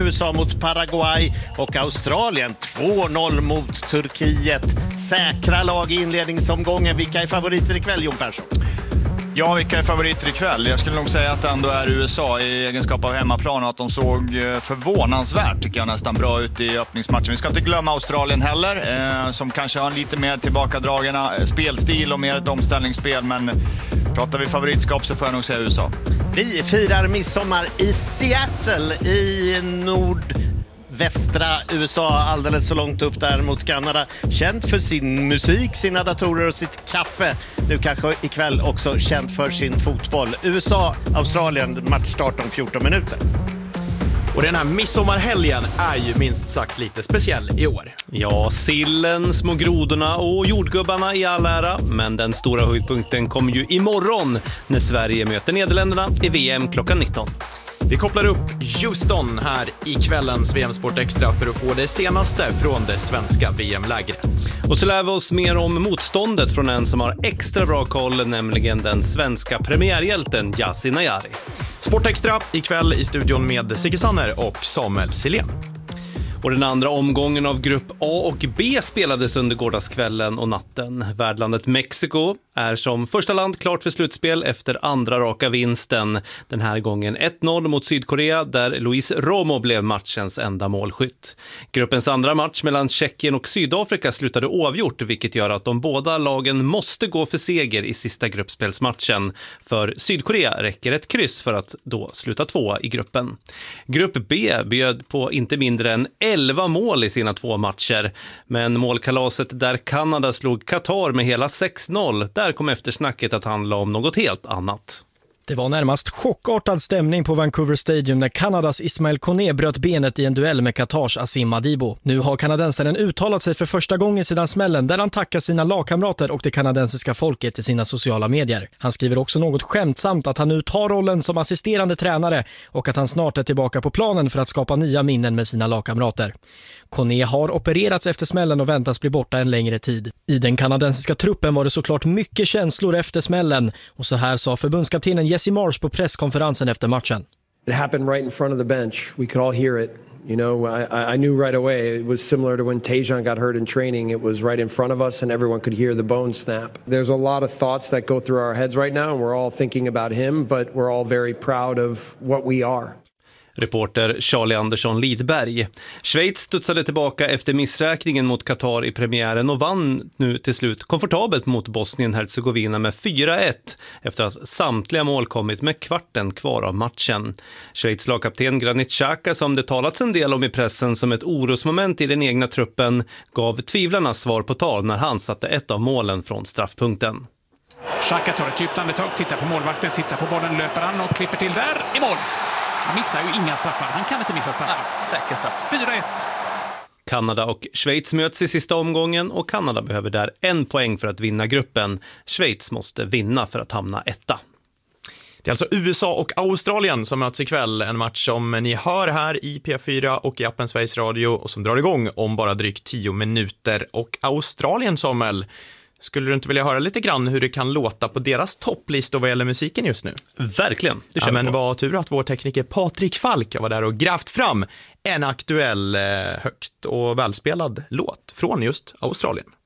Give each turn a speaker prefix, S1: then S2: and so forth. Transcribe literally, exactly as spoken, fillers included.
S1: U S A mot Paraguay och Australien två noll mot Turkiet. Säkra lag i inledningsomgången. Vilka är favoriter ikväll, Jon Persson?
S2: Ja, vilka är favoriter ikväll? Jag skulle nog säga att det ändå är U S A i egenskap av hemmaplan och att de såg förvånansvärt, tycker jag, nästan bra ut i öppningsmatchen. Vi ska inte glömma Australien heller, eh, som kanske har en lite mer tillbakadragna spelstil och mer ett omställningsspel, men pratar vi favoritskap så får jag nog säga U S A.
S1: Vi firar midsommar i Seattle i nord... västra U S A, alldeles så långt upp där mot Kanada. Känd för sin musik, sina datorer och sitt kaffe. Nu kanske ikväll också känd för sin fotboll. U S A, Australien, matchstart om fjorton minuter.
S3: Och den här midsommarhelgen är ju minst sagt lite speciell i år.
S4: Ja, sillen, små grodorna och jordgubbarna i all ära. Men den stora höjdpunkten kommer ju imorgon när Sverige möter Nederländerna i V M klockan nitton.
S3: Vi kopplar upp Houston här i kvällens V M-sport extra för att få det senaste från det svenska V M-lägret.
S4: Och så lär vi oss mer om motståndet från en som har extra bra koll, nämligen den svenska premiärhjälten Yasin Ayari.
S3: Sport extra ikväll i studion med Sigge Sanner och Samuel Silén.
S4: Och den andra omgången av grupp A och B spelades under gårdagskvällen och natten. Värdlandet Mexiko är som första land klart för slutspel efter andra raka vinsten. Den här gången ett noll mot Sydkorea, där Luis Romo blev matchens enda målskytt. Gruppens andra match mellan Tjeckien och Sydafrika slutade oavgjort, vilket gör att de båda lagen måste gå för seger i sista gruppspelsmatchen. För Sydkorea räcker ett kryss för att då sluta tvåa i gruppen. Grupp B bjöd på inte mindre än elva mål i sina två matcher, men målkalaset där Kanada slog Qatar med hela sex noll, där kom eftersnacket att handla om något helt annat.
S5: Det var närmast chockartad stämning på Vancouver Stadium när Kanadas Ismail Koné bröt benet i en duell med Qatars Asim Madibo. Nu har kanadensaren uttalat sig för första gången sedan smällen, där han tackar sina lagkamrater och det kanadensiska folket i sina sociala medier. Han skriver också något skämtsamt att han nu tar rollen som assisterande tränare och att han snart är tillbaka på planen för att skapa nya minnen med sina lagkamrater. Koné har opererats efter smällen och väntas bli borta en längre tid. I den kanadensiska truppen var det såklart mycket känslor efter smällen, och så här sa förbundskaptenen Jesse Marsh på presskonferensen efter matchen.
S6: It happened right in front of the bench. We could all hear it. You know, I, I knew right away. It was similar to when Tajon got hurt in training. It was right in front of us and everyone could hear the bones snap. There's a lot of thoughts that go through our heads right now, and we're all thinking about him, but we're all very proud of what we are.
S4: Reporter Charlie Andersson Lidberg. Schweiz studsade tillbaka efter missräkningen mot Qatar i premiären och vann nu till slut komfortabelt mot Bosnien-Herzegovina med fyra ett efter att samtliga mål kommit med kvarten kvar av matchen. Schweiz lagkapten Granit Xhaka, som det talats en del om i pressen som ett orosmoment i den egna truppen, gav tvivlarna svar på tal när han satte ett av målen från straffpunkten.
S7: Xhaka tar ett djupt andetag, tittar på målvakten, tittar på bollen, löper han och klipper till där i mål. Han missar ju inga straffar. Han kan inte missa straffar.
S3: Ja, säker straff.
S7: fyra ett.
S4: Kanada och Schweiz möts i sista omgången och Kanada behöver där en poäng för att vinna gruppen. Schweiz måste vinna för att hamna etta.
S3: Det är alltså U S A och Australien som möts ikväll. En match som ni hör här i P fyra och i appen Sveriges Radio och som drar igång om bara drygt tio minuter. Och Australien, Samuel, skulle du inte vilja höra lite grann hur det kan låta på deras topplista vad gäller musiken just nu?
S4: Verkligen, det
S3: ja, men vad tur att vår tekniker Patrik Falk var där och grävt fram en aktuell, högt och välspelad låt från just Australien.